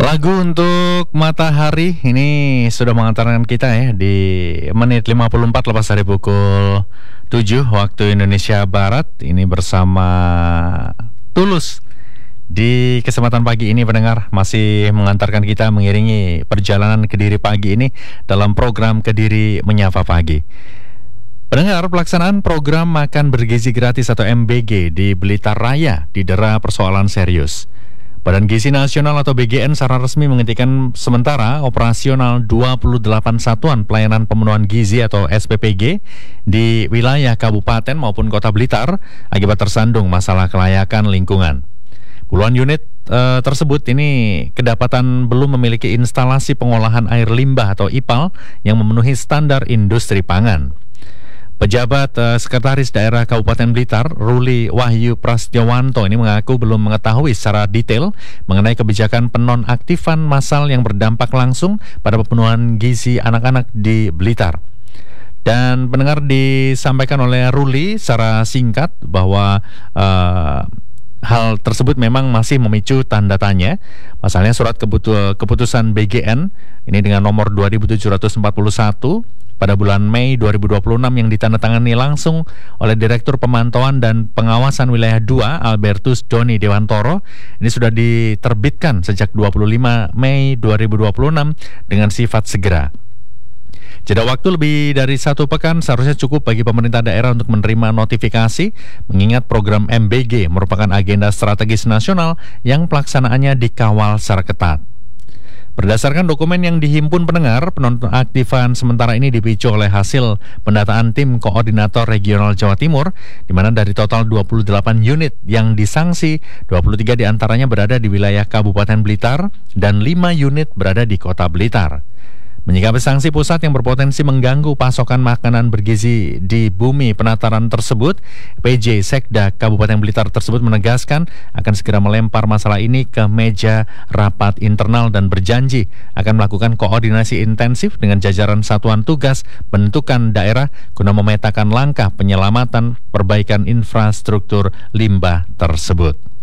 Lagu untuk Matahari ini sudah mengantarkan kita ya di menit 54 lepas dari pukul 7 waktu Indonesia Barat. Ini bersama Tulus. Di kesempatan pagi ini pendengar masih mengantarkan kita mengiringi perjalanan Kediri pagi ini dalam program Kediri Menyapa Pagi. Pendengar, pelaksanaan program makan bergizi gratis atau MBG di Blitar Raya didera persoalan serius. Badan Gizi Nasional atau BGN secara resmi menghentikan sementara operasional 28 satuan pelayanan pemenuhan gizi atau SPPG di wilayah Kabupaten maupun Kota Blitar akibat tersandung masalah kelayakan lingkungan. Puluhan unit tersebut ini kedapatan belum memiliki instalasi pengolahan air limbah atau IPAL yang memenuhi standar industri pangan. Pejabat Sekretaris Daerah Kabupaten Blitar, Ruli Wahyu Prasetyowanto ini mengaku belum mengetahui secara detail mengenai kebijakan penonaktifan massal yang berdampak langsung pada pemenuhan gizi anak-anak di Blitar. Dan pendengar, disampaikan oleh Ruli secara singkat bahwa hal tersebut memang masih memicu tanda tanya. Pasalnya surat keputusan BGN ini dengan nomor 2741 pada bulan Mei 2026 yang ditandatangani langsung oleh Direktur Pemantauan dan Pengawasan Wilayah 2 Albertus Doni Dewantoro ini sudah diterbitkan sejak 25 Mei 2026 dengan sifat segera. Jeda waktu lebih dari 1 pekan seharusnya cukup bagi pemerintah daerah untuk menerima notifikasi, mengingat program MBG merupakan agenda strategis nasional yang pelaksanaannya dikawal secara ketat. Berdasarkan dokumen yang dihimpun pendengar, penonaktifan sementara ini dipicu oleh hasil pendataan tim koordinator regional Jawa Timur, di mana dari total 28 unit yang disanksi, 23 diantaranya berada di wilayah Kabupaten Blitar dan 5 unit berada di Kota Blitar. Menyikapi sanksi pusat yang berpotensi mengganggu pasokan makanan bergizi di bumi penataran tersebut, PJ Sekda Kabupaten Blitar tersebut menegaskan akan segera melempar masalah ini ke meja rapat internal dan berjanji akan melakukan koordinasi intensif dengan jajaran satuan tugas bentukan daerah guna memetakan langkah penyelamatan perbaikan infrastruktur limbah tersebut.